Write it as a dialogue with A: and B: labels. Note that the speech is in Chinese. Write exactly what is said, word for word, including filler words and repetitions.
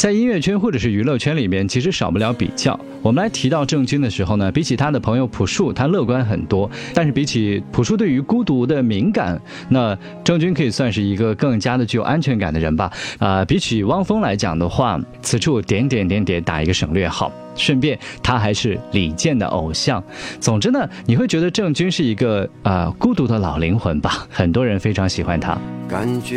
A: 在音乐圈或者是娱乐圈里面，其实少不了比较。我们来提到郑钧的时候呢，比起他的朋友朴树，他乐观很多，但是比起朴树对于孤独的敏感，那郑钧可以算是一个更加的具有安全感的人吧。啊、呃，比起汪峰来讲的话，此处点点点点打一个省略号。顺便，他还是李健的偶像。总之呢，你会觉得郑钧是一个呃孤独的老灵魂吧，很多人非常喜欢他。
B: 感觉